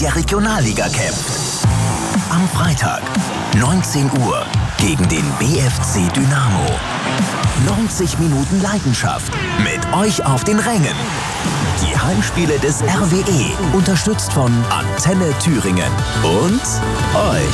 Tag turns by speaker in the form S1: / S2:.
S1: der Regionalliga kämpft. Am Freitag, 19 Uhr, gegen den BFC Dynamo. 90 Minuten Leidenschaft mit euch auf den Rängen. Die Heimspiele des RWE, unterstützt von Antenne Thüringen und euch.